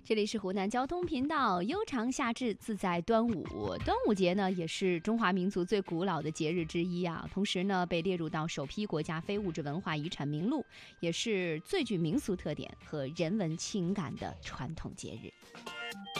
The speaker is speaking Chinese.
这里是湖南交通频道，悠长夏至，自在端午。端午节呢，也是中华民族最古老的节日之一啊，同时呢，被列入到首批国家非物质文化遗产名录，也是最具民俗特点和人文情感的传统节日。